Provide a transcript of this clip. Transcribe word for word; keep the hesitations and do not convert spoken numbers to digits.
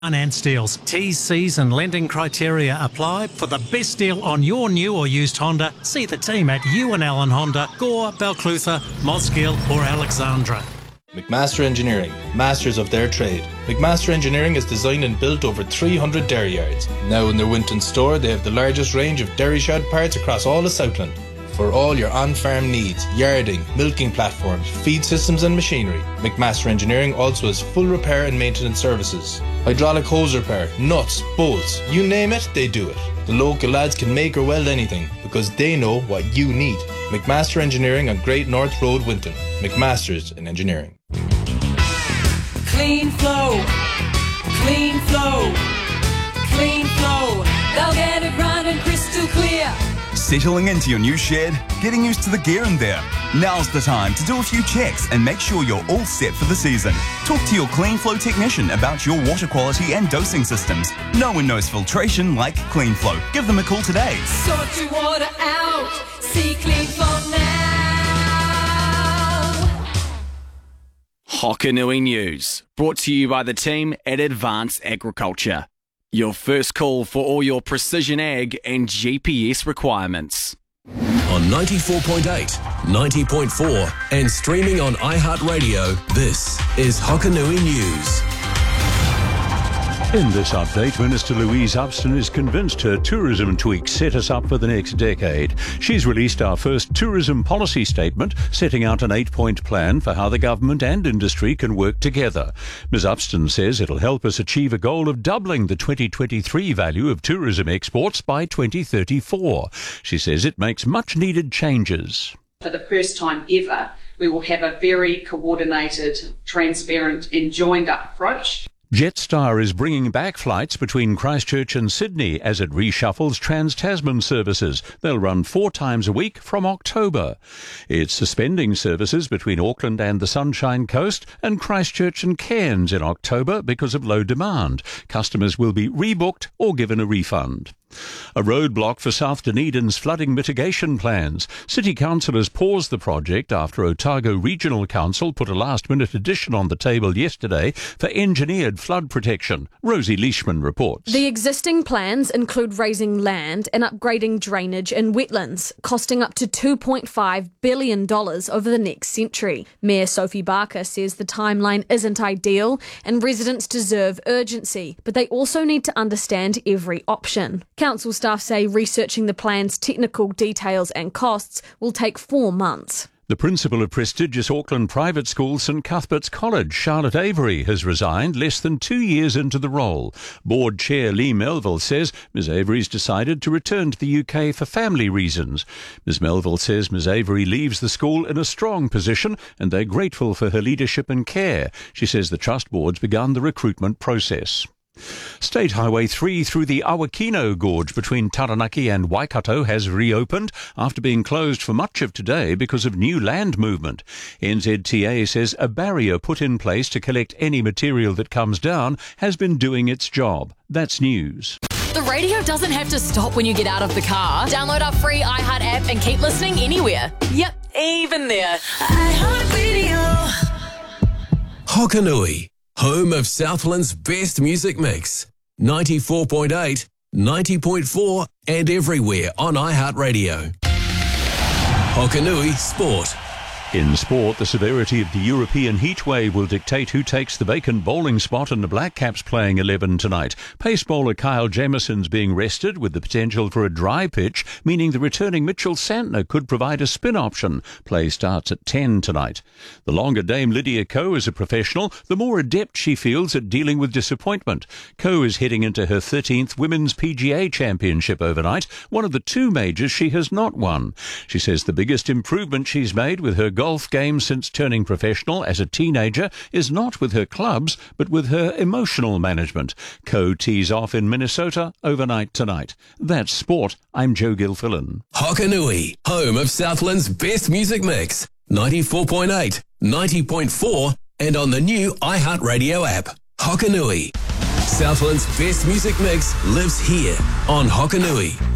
Finance deals. T's, C's and lending criteria apply. For the best deal on your new or used Honda, see the team at Ewan Allen Honda, Gore, Balclutha, Mosgiel or Alexandra. McMaster Engineering, masters of their trade. McMaster Engineering has designed and built over three hundred dairy yards. Now in their Winton store, they have the largest range of dairy shed parts across all of Southland. For all your on-farm needs, yarding, milking platforms, feed systems and machinery, McMaster Engineering also has full repair and maintenance services. Hydraulic hose repair, nuts, bolts, you name it, they do it. The local lads can make or weld anything because they know what you need. McMaster Engineering on Great North Road, Winton. McMaster's in Engineering. Clean flow, clean flow, clean flow. They'll get it running crystal clear. Settling into your new shed? Getting used to the gear in there? Now's the time to do a few checks and make sure you're all set for the season. Talk to your CleanFlow technician about your water quality and dosing systems. No one knows filtration like CleanFlow. Give them a call today. Sort your water out. See CleanFlow now. Hokanui News, brought to you by the team at Advanced Agriculture. Your first call for all your precision ag and G P S requirements. On ninety-four point eight, ninety point four and streaming on iHeartRadio, this is Hokanui News. In this update, Minister Louise Upston is convinced her tourism tweaks set us up for the next decade. She's released our first tourism policy statement, setting out an eight-point plan for how the government and industry can work together. Ms Upston says it'll help us achieve a goal of doubling the twenty twenty-three value of tourism exports by twenty thirty-four. She says it makes much-needed changes. For the first time ever, we will have a very coordinated, transparent and joined-up approach. Jetstar is bringing back flights between Christchurch and Sydney as it reshuffles Trans-Tasman services. They'll run four times a week from October. It's suspending services between Auckland and the Sunshine Coast and Christchurch and Cairns in October because of low demand. Customers will be rebooked or given a refund. A roadblock for South Dunedin's flooding mitigation plans. City councillors paused the project after Otago Regional Council put a last-minute addition on the table yesterday for engineered flood protection. Rosie Leishman reports. The existing plans include raising land and upgrading drainage in wetlands, costing up to two point five billion dollars over the next century. Mayor Sophie Barker says the timeline isn't ideal and residents deserve urgency, but they also need to understand every option. Council staff say researching the plan's technical details and costs will take four months. The principal of prestigious Auckland private school St Cuthbert's College, Charlotte Avery, has resigned less than two years into the role. Board Chair Lee Melville says Miz Avery's decided to return to the U K for family reasons. Miz Melville says Miz Avery leaves the school in a strong position and they're grateful for her leadership and care. She says the Trust Board's begun the recruitment process. State Highway three through the Awakino Gorge between Taranaki and Waikato has reopened after being closed for much of today because of new land movement. N Z T A says a barrier put in place to collect any material that comes down has been doing its job. That's news. The radio doesn't have to stop when you get out of the car. Download our free iHeart app and keep listening anywhere. Yep, even there. iHeartRadio. Hokanui, home of Southland's best music mix. ninety-four point eight, ninety point four and everywhere on iHeartRadio. Hokanui Sport. In sport, the severity of the European heatwave will dictate who takes the vacant bowling spot in the Black Caps playing eleven tonight. Pace bowler Kyle Jamison's being rested with the potential for a dry pitch, meaning the returning Mitchell Santner could provide a spin option. Play starts at ten tonight. The longer Dame Lydia Ko is a professional, the more adept she feels at dealing with disappointment. Ko is heading into her thirteenth Women's P G A Championship overnight, one of the two majors she has not won. She says the biggest improvement she's made with her golf game since turning professional as a teenager is not with her clubs, but with her emotional management. Ko tees off in Minnesota overnight tonight. That's sport. I'm Joe Gilfillan. Hokanui, home of Southland's best music mix. ninety-four point eight, ninety point four and on the new iHeartRadio app. Hokanui. Southland's best music mix lives here on Hokanui.